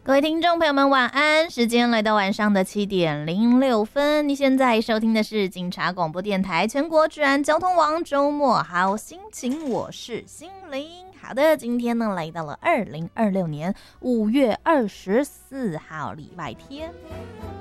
各位听众朋友们晚安，时间来到晚上的7:06，你现在收听的是警察广播电台全国治安交通网周末好心情，我是心灵。好的，今天呢来到了2026年5月24号礼拜天。